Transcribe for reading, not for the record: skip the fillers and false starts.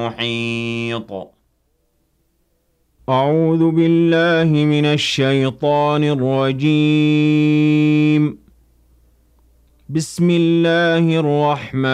محيط أعوذ بالله من الشيطان الرجيم. بسم الله الرحمن